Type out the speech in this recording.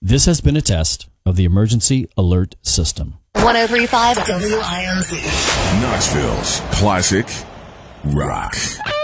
This has been a test of the emergency alert system. 103.5 WIOZ. Knoxville's classic rock.